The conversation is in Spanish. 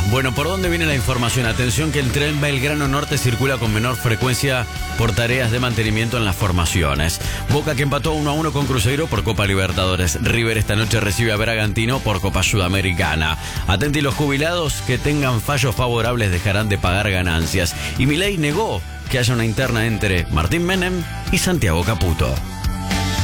Bueno, ¿por dónde viene la información? Atención que el tren Belgrano Norte circula con menor frecuencia por tareas de mantenimiento en las formaciones. Boca que empató 1-1 con Cruzeiro por Copa Libertadores. River esta noche recibe a Bragantino por Copa Sudamericana. Atenti los jubilados que tengan fallos favorables dejarán de pagar ganancias. Y Milei negó que haya una interna entre Martín Menem y Santiago Caputo.